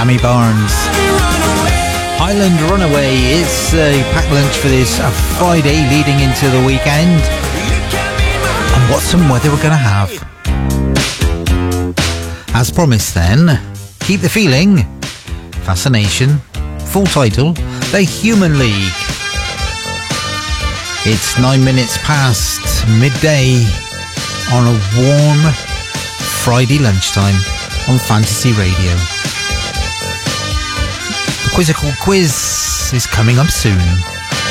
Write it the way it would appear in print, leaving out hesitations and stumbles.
Tammy Barnes. Highland Runaway. It's a packed lunch for this Friday leading into the weekend. And what some weather we're going to have. As promised then, Keep the Feeling, Fascination, full title, The Human League. It's 9 minutes past midday on a warm Friday lunchtime on Fantasy Radio. The Quizzical Quiz is coming up soon.